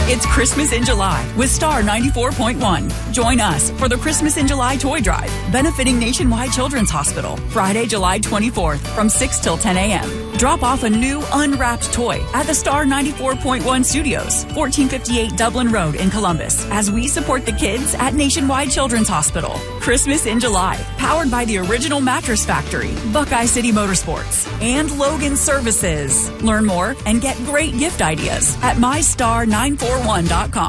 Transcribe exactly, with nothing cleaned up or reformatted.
It's Christmas in July with Star ninety-four point one. Join us for the Christmas in July toy drive, benefiting Nationwide Children's Hospital, Friday, July twenty-fourth from six till ten a.m. Drop off a new unwrapped toy at the Star ninety-four point one Studios, fourteen fifty-eight Dublin Road in Columbus, as we support the kids at Nationwide Children's Hospital. Christmas in July, powered by the Original Mattress Factory, Buckeye City Motorsports, and Logan Services. Learn more and get great gift ideas at my star nine four one dot com.